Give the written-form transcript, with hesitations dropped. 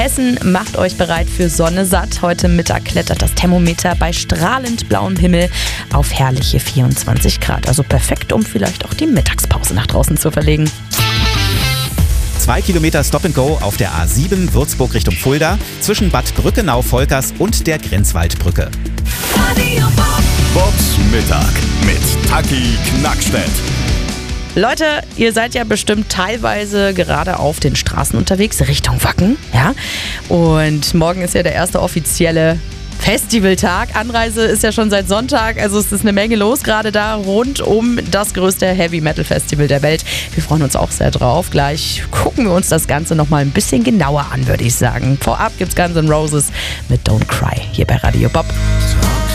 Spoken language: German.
Hessen, macht euch bereit für Sonne satt. Heute Mittag klettert das Thermometer bei strahlend blauem Himmel auf herrliche 24 Grad. Also perfekt, um vielleicht auch die Mittagspause nach draußen zu verlegen. 2 Kilometer Stop and Go auf der A7 Würzburg Richtung Fulda zwischen Bad Brückenau-Volkers und der Grenzwaldbrücke. Bobs Mittag mit Taki Knackstedt. Leute, ihr seid ja bestimmt teilweise gerade auf den Straßen unterwegs, Richtung Wacken, ja? Und morgen ist ja der erste offizielle Festivaltag. Anreise ist ja schon seit Sonntag, also es ist eine Menge los gerade da rund um das größte Heavy-Metal-Festival der Welt. Wir freuen uns auch sehr drauf. Gleich gucken wir uns das Ganze nochmal ein bisschen genauer an, würde ich sagen. Vorab gibt's Guns N' Roses mit Don't Cry hier bei Radio Bob.